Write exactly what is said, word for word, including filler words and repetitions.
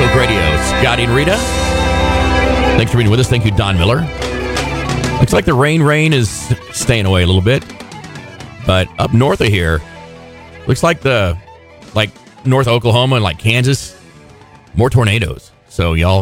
Coke Radio. Scotty and Rita. Thanks for being with us. Thank you, Don Miller. Looks like the rain rain is staying away a little bit. But up north of here, looks like the, like North Oklahoma and like Kansas, more tornadoes. So y'all